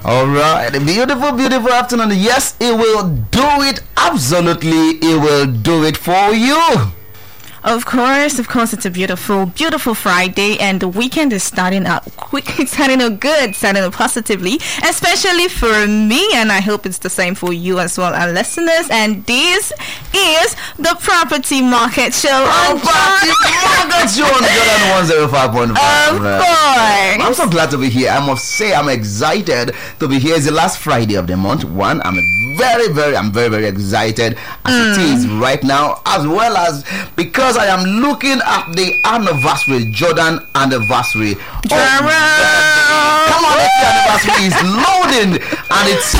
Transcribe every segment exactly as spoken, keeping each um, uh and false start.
All right, beautiful, beautiful afternoon. Yes, it will do it. Absolutely, it will do it for you. Of course, of course, it's a beautiful, beautiful Friday, and the weekend is starting out quick, it's starting out good, starting out positively, especially for me, and I hope it's the same for you as well, our listeners. And this is the Property Market Show on Property Market Show on Jordan one oh five point five. Of course. I'm so glad to be here. I must say, I'm excited to be here. It's the last Friday of the month. One, I'm very, very, I'm very, very excited as mm. it is right now, as well as because I am looking at the anniversary, Jordan anniversary. Oh, come on, the anniversary is loading, and it's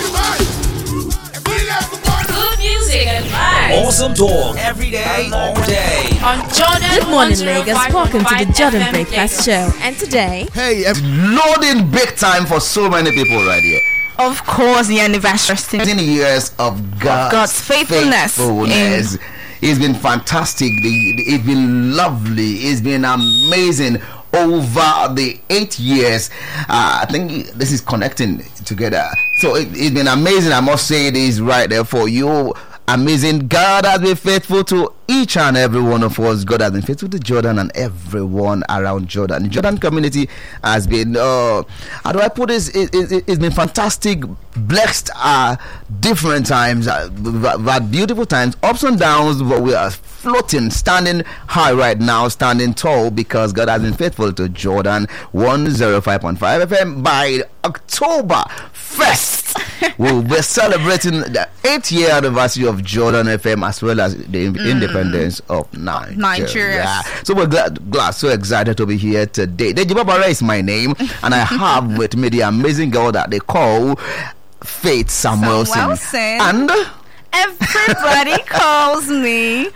good music and vibes. Awesome talk every day, all day. On Jordan. Good morning, Lagos. Welcome to the Jordan Breakfast Show. And today, hey, it's loading big time for so many people right here. Of course, the anniversary. ten years of God's, God's faithfulness. faithfulness. In- It's been fantastic. It's been lovely. It's been amazing over the eight years. Uh, I think this is connecting together. So it, it's been amazing. I must say it is right there for you. Amazing. God has been faithful to each and every one of us. God has been faithful to Jordan and everyone around Jordan. The Jordan community has been, uh, how do I put this? It, it, it's been fantastic, blessed uh, different times, uh, but beautiful times, ups and downs, but we are floating, standing high right now, standing tall because God has been faithful to Jordan one oh five point five F M. By October first, we'll be celebrating the eighth year anniversary of Jordan F M as well as the mm. independence of Nigeria. Nigeria. Yeah. So we're glad, glad, so excited to be here today. Deji Babara is my name, and I have with me the amazing girl that they call Faith Samuelson. Samuelson. And everybody calls me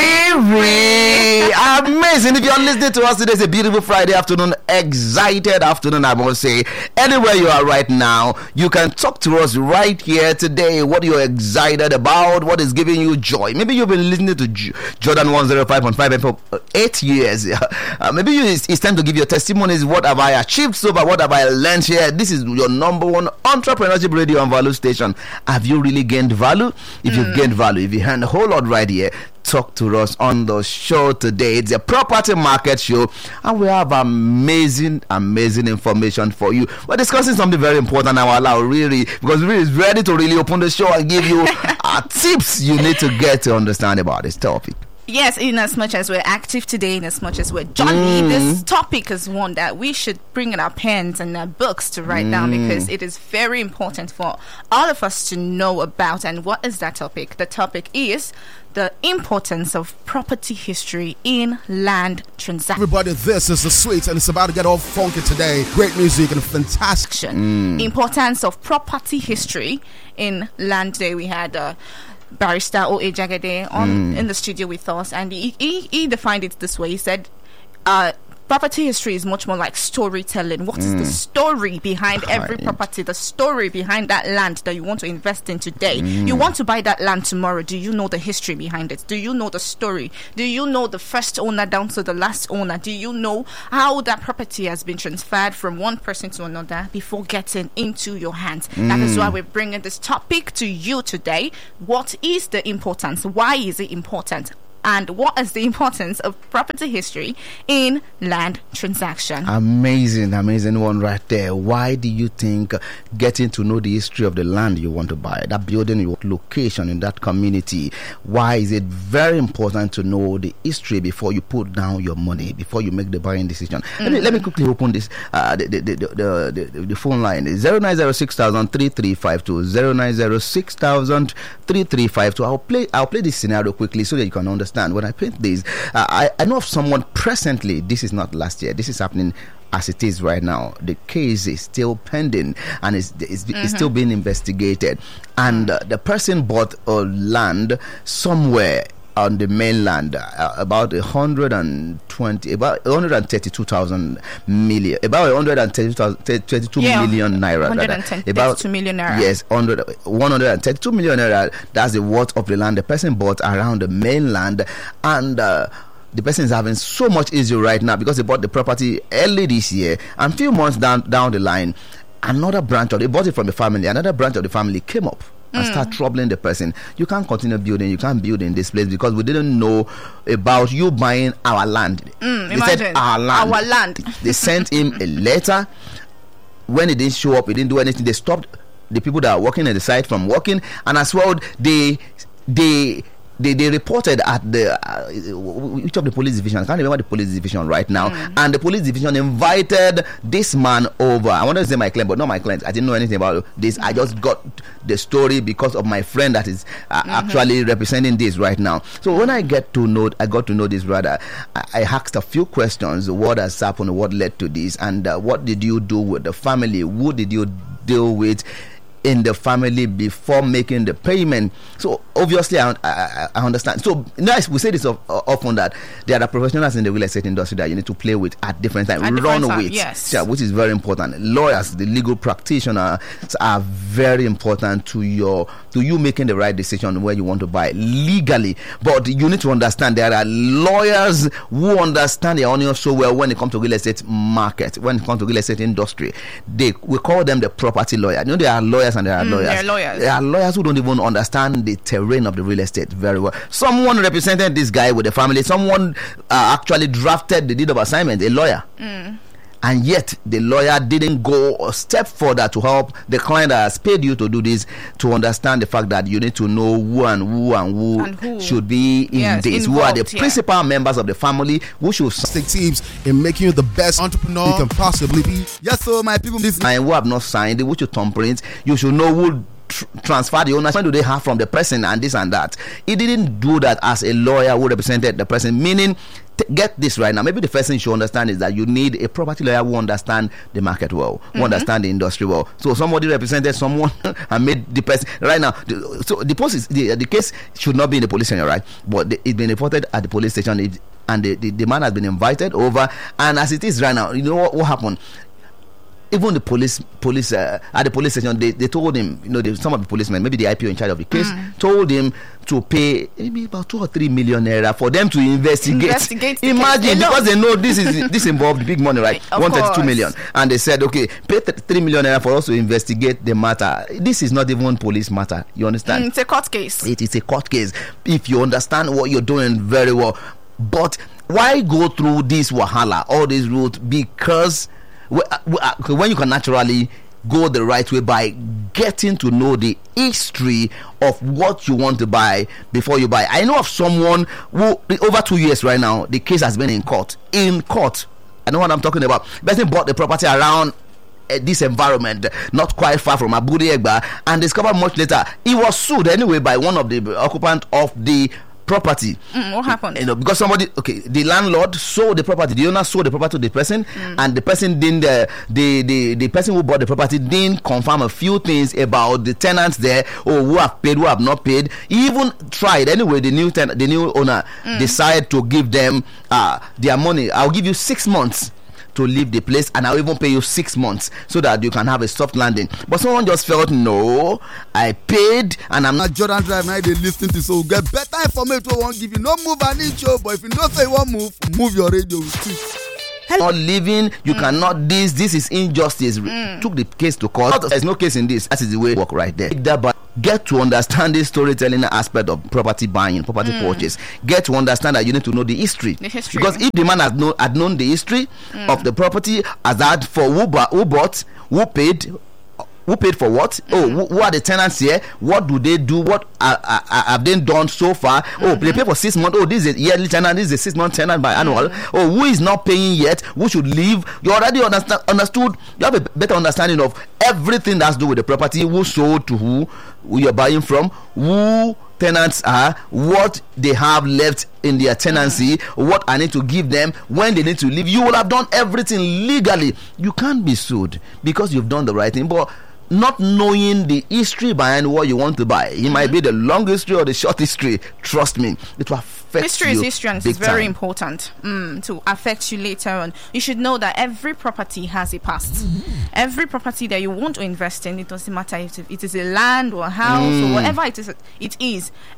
Riri. Amazing. If you're listening to us today, it's a beautiful Friday afternoon, excited afternoon, I must say. Anywhere you are right now, you can talk to us right here today. What you're excited about, what is giving you joy. Maybe you've been listening to J- Jordan one oh five point five for eight years. Uh, maybe you, it's, it's time to give your testimonies. What have I achieved so far? What have I learned here? This is your number one entrepreneurship radio and value station. Have you really gained value? If you mm. gain value, if you earn a whole lot right here, talk to us on the show today. It's a property market show, and we have amazing, amazing information for you. We're discussing something very important now, allow really, because Riri is ready to really open the show and give you uh, tips you need to get to understand about this topic. Yes, in as much as we're active today, in as much as we're jolly, mm. this topic is one that we should bring in our pens and our books to write mm. down, because it is very important for all of us to know about. And what is that topic? The topic is the importance of property history in land transactions. Everybody, this is the Sweets, and it's about to get all funky today. Great music and fantastic. Mm. Importance of property history in land. Today we had uh, Barrister O A Jagade on mm. in the studio with us, and he, he, he defined it this way. He said uh, property history is much more like storytelling. What mm. is the story behind right. every property, the story behind that land that you want to invest in today? Mm. You want to buy that land tomorrow. Do you know the history behind it? Do you know the story? Do you know the first owner down to the last owner? Do you know how that property has been transferred from one person to another before getting into your hands? Mm. That is why we're bringing this topic to you today. What is the importance? Why is it important? And what is the importance of property history in land transaction? Amazing, amazing one right there. Why do you think getting to know the history of the land you want to buy, that building, your location in that community, why is it very important to know the history before you put down your money, before you make the buying decision? Mm-hmm. Let me let me quickly open this uh, the, the, the, the, the, the phone line is zero nine zero six thousand three three five two zero nine zero six thousand three three five two. I'll play I'll play this scenario quickly so that you can understand. When I paint this, uh, I, I know of someone presently. This is not last year. This is happening as it is right now. The case is still pending and is is mm-hmm. still being investigated. And uh, the person bought a land somewhere on the mainland, uh, about a hundred and twenty, about one hundred and thirty-two thousand million, about one hundred and thirty-two yeah. million naira. one hundred thirty-two million naira. Yes, one hundred thirty-two million naira. That's the worth of the land the person bought around the mainland, and uh, the person is having so much issue right now because they bought the property early this year, and few months down down the line, another branch of they bought it from the family. Another branch of the family came up and Mm. start troubling the person. You can't continue building. You can't build in this place because we didn't know about you buying our land. Mm, they imagine. said our land. Our land. They sent him a letter. When he didn't show up, he didn't do anything. They stopped the people that are working at the site from working, and as well, they they. They, they reported at the uh, which of the police division? I can't remember the police division right now. Mm. And the police division invited this man over. I wanted to say my client, but not my client. I didn't know anything about this. Mm. I just got the story because of my friend that is uh, mm-hmm. actually representing this right now. So when I get to know, I got to know this brother. I, I asked a few questions. What has happened? What led to this? And uh, what did you do with the family? Who did you deal with in the family before making the payment? So obviously I, I, I understand. So nice, we say this of, uh, often that there are professionals in the real estate industry that you need to play with at different times, At run different time, with, yes. yeah, which is very important. Lawyers, the legal practitioners are very important to your to you making the right decision where you want to buy legally. But you need to understand there are lawyers who understand the onion so well when it comes to real estate market, when it comes to real estate industry. They we call them the property lawyer. You know, there are lawyers and there are Mm, lawyers. there are lawyers. There are lawyers who don't even understand the terrain of the real estate very well. Someone represented this guy with the family. Someone uh, actually drafted the deed of assignment, a lawyer. Mm. And yet the lawyer didn't go a step further to help the client that has paid you to do this to understand the fact that you need to know who and who and who, And who. should be in Yes, this. Who are the involved, yeah. principal members of the family who should Fantastic tips in making you the best entrepreneur you can possibly be. Yes, so my people, this and who have not signed it, which should thumbprint. You should know who tr- transfer the ownership. When do they have from the person and this and that? He didn't do that as a lawyer who represented the person, meaning t- get this right now. Maybe the first thing you should understand is that you need a property lawyer who understand the market well, who Mhm. understand the industry well. So somebody represented someone and made the person right now. The, so the post is the, the case should not be in the police station, right? But the, it's been reported at the police station. It, and the, the, the man has been invited over, and as it is right now, you know what, what happened? Even the police, police uh, at the police station, they, they told him, you know, they, some of the policemen, maybe the I P O in charge of the case, Mm. told him to pay maybe about two or three million naira for them to investigate. Investigate the Imagine, case. They know. because they know this is this involved big money, right? Of One thirty-two course. million, and they said, okay, pay th- three million naira for us to investigate the matter. This is not even police matter. You understand? Mm, it's a court case. It is a court case. If you understand what you're doing very well, but why go through this wahala, all this route? Because we- we- uh, when you can naturally go the right way by getting to know the history of what you want to buy before you buy. I know of someone who over two years right now, the case has been in court. In court, I know what I'm talking about. The person bought the property around uh, this environment, not quite far from Aburi Egba, and discovered much later he was sued anyway by one of the occupants of the property. Mm, what happened? You know, because somebody, okay, the landlord sold the property, the owner sold the property to the person, Mm. and the person didn't, uh, the, the the person who bought the property didn't confirm a few things about the tenants there, or who have paid, who have not paid. He even tried anyway. The new ten- the new owner Mm. decided to give them uh their money. I'll give you six months to leave the place, and I'll even pay you six months so that you can have a soft landing. But someone just felt, no, I paid, and I'm na not. Jordan Drive now they listen to, so get better information wey wan give you. No move an inch, oh, but if you know say you wan move, move your radio with it. Not living, you cannot this. This is injustice. Took the case to court. There's no case in this. That is the way it work right there. That, but get to understand this storytelling aspect of property buying, property Mm. purchase. Get to understand that you need to know the history. The history. Because if the man had known had known the history Mm. of the property, as that for who, bu- who bought, who paid. Who paid for what? Oh, who, who are the tenants here? What do they do? What uh, uh, uh, have they done so far? Oh, they pay for six months. Oh, this is a yearly tenant. This is a six month tenant by annual. Oh, who is not paying yet? Who should leave? You already understand. Understood. You have a better understanding of everything that's to do with the property. Who sold to who? Who you're buying from? Who tenants are? What they have left in their tenancy? What I need to give them when they need to leave? You will have done everything legally. You can't be sued because you've done the right thing, but not knowing the history behind what you want to buy. It might be the long history or the short history. Trust me, it will affect History you is history, and big it's very time. important mm, to affect you later on. You should know that every property has a past. Every property that you want to invest in, it doesn't matter if it is a land or a house or Mm. whatever it is. It is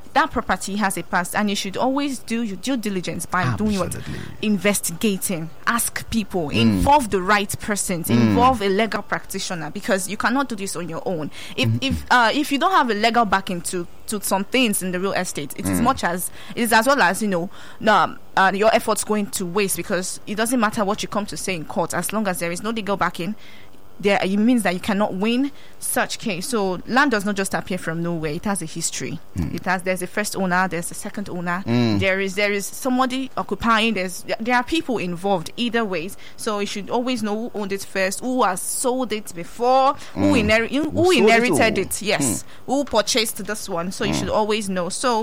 that property has a past, and you should always do your due diligence by doing what? Absolutely. Investigating, ask people, involve the right persons, involve a legal practitioner, because you cannot do this on your own. If if uh, if you don't have a legal backing to to some things in the real estate, it is much as it is as well as, you know, um, uh, your efforts going to waste, because it doesn't matter what you come to say in court, as long as there is no legal backing. There, it means that you cannot win such case. So land does not just appear from nowhere. It has a history. Mm. It has. There's a first owner. There's a second owner. Mm. There is there is somebody occupying. There's there are people involved either ways. So you should always know who owned it first, who has sold it before, mm. who, inher- who, who inherited it. it yes, mm. who purchased this one. So mm. you should always know. So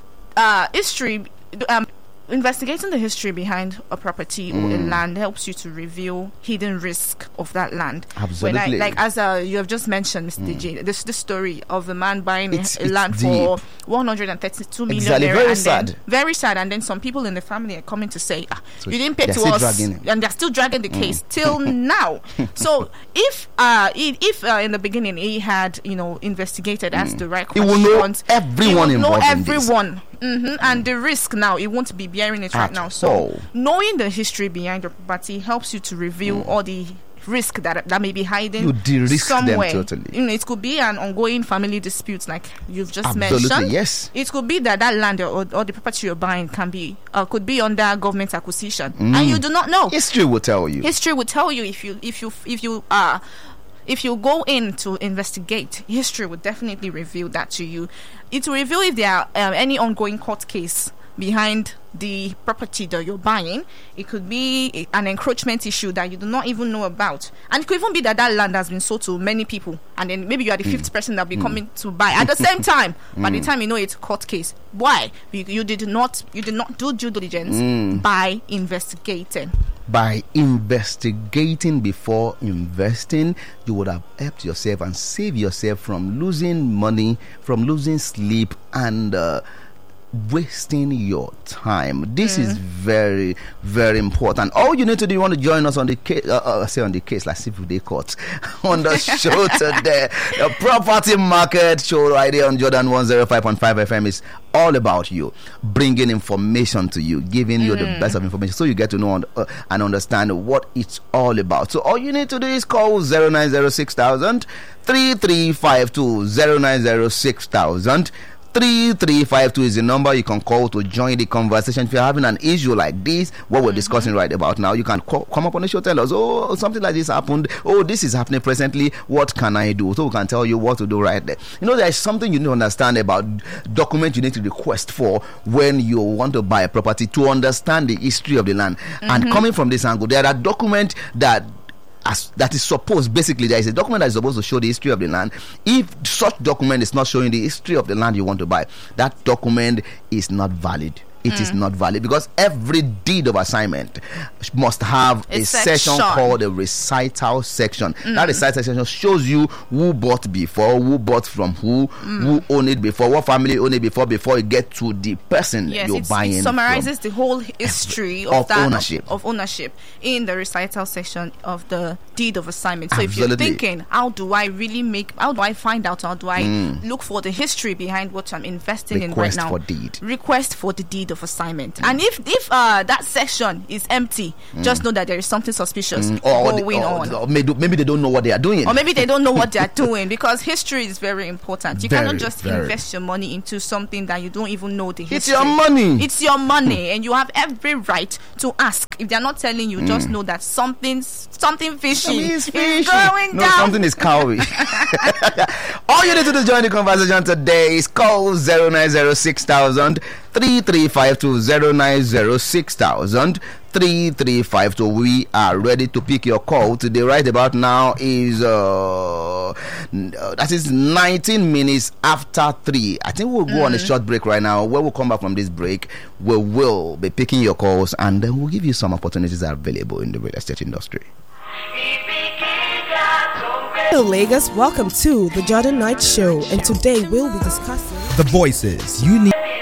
uh, history. Um, Investigating the history behind a property mm. or a land helps you to reveal hidden risk of that land. Absolutely. When I, like as uh, you have just mentioned, Mister Mm. J, this the story of a man buying it's, a, a it's land deep. for one hundred thirty-two million. Exactly. Naira, Very and sad. Then, very sad. And then some people in the family are coming to say, ah, So you didn't pay they're to still us, dragging it. and they're still dragging the case till now. So if uh, if, if uh, in the beginning he had, you know, investigated, asked the right He will questions, know everyone he will know involved in this. everyone. Mm-hmm. And the risk now, it won't be bearing it right At now. So all. knowing the history behind your property helps you to reveal all the risk that that may be hiding You de-risk them somewhere. totally. You know, it could be an ongoing family dispute, like you've just Absolutely, mentioned. yes. It could be that that land or, or the property you're buying can be uh, could be under government acquisition, and you do not know. History will tell you. History will tell you if you if you if you uh if you go in to investigate. History will definitely reveal that to you. It will reveal if there are um, any ongoing court case behind the property that you're buying. It could be a- an encroachment issue that you do not even know about, and it could even be that that land has been sold to many people, and then maybe you are the fifth person that will be coming to buy at the same time. By the time you know it's a court case, why you, you did not you did not do due diligence by investigating. By investigating before investing, you would have helped yourself and saved yourself from losing money, from losing sleep, and uh, wasting your time. This is very, very important. All you need to do, you want to join us on the case, uh, uh, say on the case, like civil day court, on the show today. The property market show right here on Jordan one oh five point five F M is all about you, bringing information to you, giving you the best of information, so you get to know and, uh, and understand what it's all about. So all you need to do is call zero nine zero six thousand, three three five two, zero nine zero six thousand. three three five two is the number you can call to join the conversation. If you're having an issue like this, what we're mm-hmm. discussing right about now, you can call, come up on the show, tell us, oh, something like this happened, oh, this is happening presently, what can I do? So we can tell you what to do right there. You know, there's something you need to understand about documents you need to request for when you want to buy a property, to understand the history of the land. Mm-hmm. And coming from this angle, there are documents that As that is supposed, basically, there is a document that is supposed to show the history of the land. If such document is not showing the history of the land you want to buy, that document is not valid. It mm. is not valid, because every deed of assignment must have a, a section. section called a recital section. Mm. That recital section shows you who bought before, who bought from who, mm. who owned it before, what family owned it before, before you get to the person yes, you're buying. It summarizes the whole history of, of that ownership. Of, of ownership in the recital section of the deed of assignment. So Absolutely. if you're thinking, how do I really make, how do I find out, how do I mm. look for the history behind what I'm investing Request in right now? for deed. Request for the deed of assignment. Mm. And if if uh, that section is empty, mm. just know that there is something suspicious mm. or, going or, on. Or maybe, maybe they don't know what they are doing. Or maybe they don't know what they are doing, because history is very important. You Very, cannot just very. invest your money into something that you don't even know the history. It's your money. It's your money, and you have every right to ask. If they're not telling you, just know that something something fishy It's is fishy. going No, down. something is cowy. All you need to do to join the conversation today is call zero nine zero six thousand, three three five two, zero nine zero six thousand, three three five two. We are ready to pick your call today. Right about now is uh, n- uh that is nineteen minutes after three. I think we'll go mm. on a short break right now. When we come back from this break, we will be picking your calls, and then we'll give you some opportunities that are available in the real estate industry. Hello, Lagos. Welcome to the Jordan Knight Show, and today we'll be discussing The voices you need.